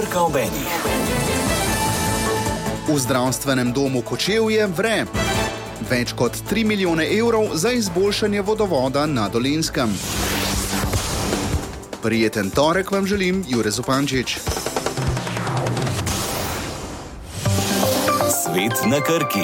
Krka ob enih. V zdravstvenem domu Kočevje vre. Več kot 3 milijone evrov za izboljšanje vodovoda na Dolenjskem. Prijeten torek vam želim, Jure Zupančič. Svet na Krki.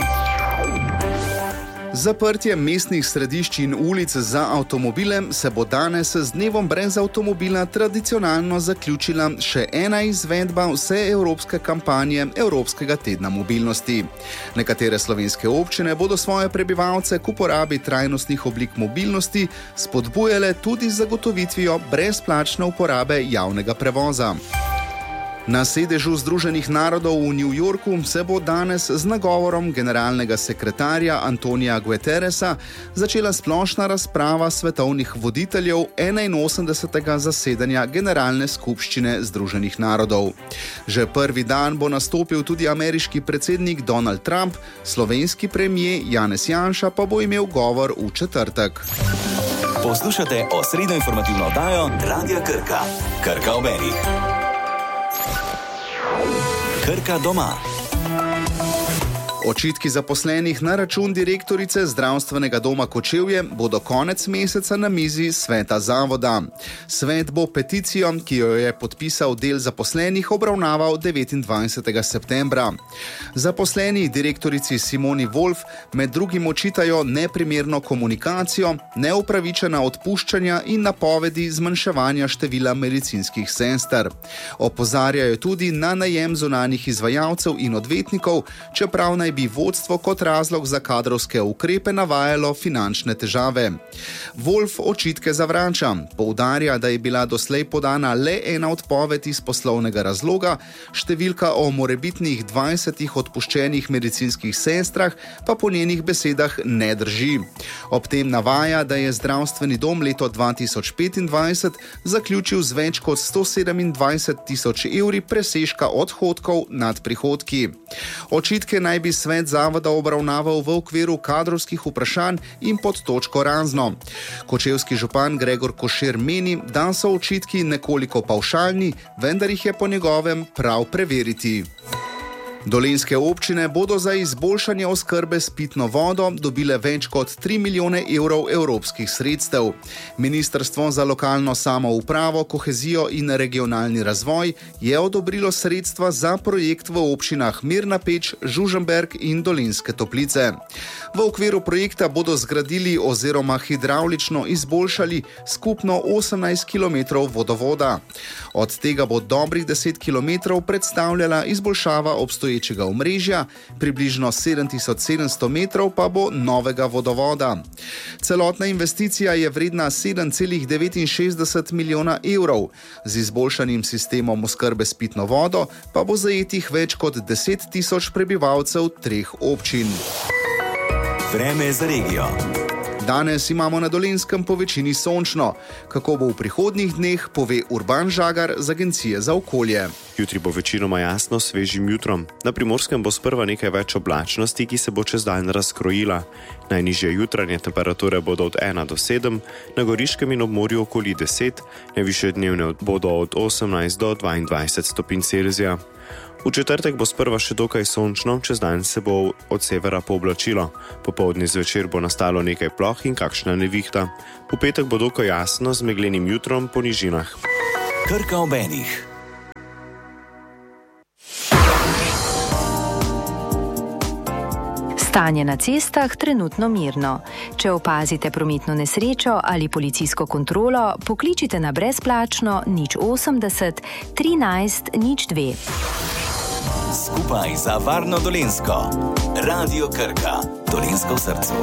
Zaprtje mestnih središč in ulic za avtomobile se bo danes z dnevom brez avtomobila tradicionalno zaključila še ena izvedba vseevropske kampanje Evropskega tedna mobilnosti. Nekatere slovenske občine bodo svoje prebivalce k uporabi trajnostnih oblik mobilnosti spodbujale tudi z zagotovitvijo brezplačne uporabe javnega prevoza. Na sedežu Združenih narodov v New Yorku se bo danes z nagovorom generalnega sekretarja Antonija Guterresa začela splošna razprava svetovnih voditeljev 81. zasedanja Generalne skupščine Združenih narodov. Že prvi dan bo nastopil tudi ameriški predsednik Donald Trump, slovenski premier Janez Janša pa bo imel govor v četrtek. Poslušate osrednjo informativno oddajo Radia Krka. Krka ob enih. Krka doma. Očitki zaposlenih na račun direktorice zdravstvenega doma Kočevje bodo konec meseca na mizi sveta zavoda. Svet bo peticijo, ki jo je podpisal del zaposlenih, obravnaval 29. septembra. Zaposleni direktorici Simoni Wolf med drugim očitajo neprimerno komunikacijo, neupravičena odpuščanja in napovedi zmanjševanja števila medicinskih sester. Opozarjajo tudi na najem zunanjih izvajalcev in odvetnikov, čeprav naj bi vodstvo kot razlog za kadrovske ukrepe navajalo finančne težave. Wolf očitke zavrača. Poudarja, da je bila doslej podana le ena odpoved iz poslovnega razloga, številka o morebitnih 20 odpuščenih medicinskih sestrah pa po njenih besedah ne drži. Ob tem navaja, da je zdravstveni dom leto 2025 zaključil z več kot 127.000 evri presežka odhodkov nad prihodki. Očitke naj bi svet zavoda obravnaval v okviru kadrovskih vprašanj in pod točko razno. Kočevski župan Gregor Košir meni, da so očitki nekoliko pavšalni, vendar jih je po njegovem prav preveriti. Dolenjske občine bodo za izboljšanje oskrbe s pitno vodo dobile več kot 3 milijone evrov evropskih sredstev. Ministrstvo za lokalno samoupravo, kohezijo in regionalni razvoj je odobrilo sredstva za projekt v občinah Mirna Peč, Žužemberk in Dolenjske Toplice. V okviru projekta bodo zgradili oziroma hidravlično izboljšali skupno 18 km vodovoda. Od tega bo dobrih 10 km predstavljala izboljšava obstoječega omrežja, približno 7700 metrov pa bo novega vodovoda. Celotna investicija je vredna 7,69 milijona evrov. Z izboljšanim sistemom oskrbe s pitno vodo pa bo zajetih več kot 10.000 prebivalcev 3 občin. Vreme za regijo. Danes imamo na Dolenjskem po večini sončno. Kako bo v prihodnjih dneh, pove Urban Žagar z Agencije za okolje. Jutri bo večinoma jasno s svežim jutrom. Na Primorskem bo sprva nekaj več oblačnosti, ki se bo čez dan razkrojila. Najnižje jutranje temperature bodo od 1 do 7, na Goriškem in ob morju okoli 10, najvišje dnevne bodo od 18 do 22 stopinj Celzija. V četrtek bo sprva še dokaj sončno, čez dan se bo od severa pooblačilo. Popoldne zvečer bo nastalo nekaj ploh in kakšna nevihta. V petek bo dokaj jasno z meglenim jutrom po nižinah. Krka ob enih. Stanje na cestah trenutno mirno. Če opazite prometno nesrečo ali policijsko kontrolo, pokličite na brezplačno 080 13 02. Skupaj za varno Dolenjsko. Radio Krka. Dolenjsko v srcu.